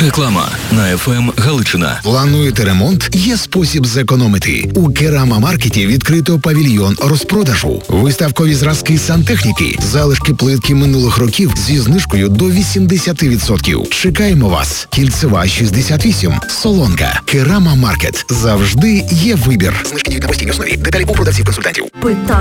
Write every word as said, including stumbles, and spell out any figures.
Реклама на еф ем Галичина. Плануєте ремонт? Є спосіб зекономити. У Керама-маркеті відкрито павільйон розпродажу. Виставкові зразки сантехніки, залишки плитки минулих років зі знижкою до вісімдесят відсотків. Чекаємо вас. Кільцева шістдесят вісім. Солонка. Керама-маркет. Завжди є вибір. Знижки діють на постійній основі. Деталі у продавців-консультантів. Питання